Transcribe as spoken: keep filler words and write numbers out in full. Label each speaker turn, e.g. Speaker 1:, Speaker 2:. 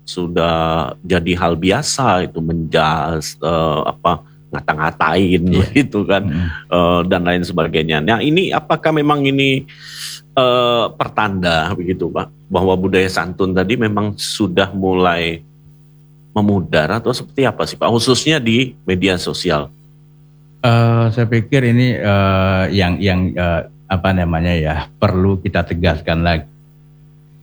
Speaker 1: sudah jadi hal biasa itu menjas uh, apa ngata-ngatain yeah. gitu kan mm. uh, dan lain sebagainya. Nah ini apakah memang ini uh, pertanda begitu Pak bahwa budaya santun tadi memang sudah mulai memudar atau seperti apa sih Pak khususnya di media sosial?
Speaker 2: Uh, saya pikir ini uh, yang yang uh, apa namanya ya perlu kita tegaskan lagi